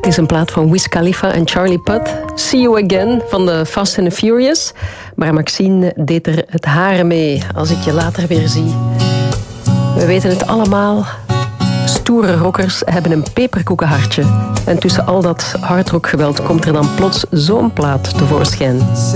Het is een plaat van Wiz Khalifa en Charlie Puth. See You Again van de Fast and the Furious. Maar Maxine deed er het hare mee als ik je later weer zie. We weten het allemaal. Stoere rockers hebben een peperkoekenhartje. En tussen al dat hardrockgeweld komt er dan plots zo'n plaat tevoorschijn.